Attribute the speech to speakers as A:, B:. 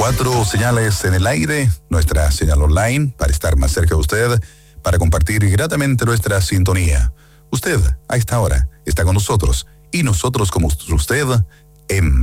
A: 4 señales en el aire, nuestra señal online para estar más cerca de usted, para compartir gratamente nuestra sintonía. Usted, a esta hora, está con nosotros y nosotros como usted en